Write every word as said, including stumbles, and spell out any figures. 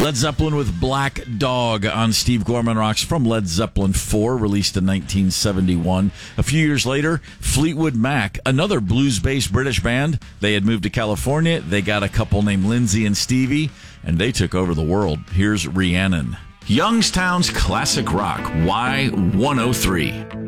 Led Zeppelin with Black Dog on Steve Gorman Rocks from Led Zeppelin four, released in nineteen seventy-one. A few years later, Fleetwood Mac, another blues-based British band. They had moved to California. They got a couple named Lindsay and Stevie, and they took over the world. Here's Rhiannon. Youngstown's Classic Rock, Y one oh three.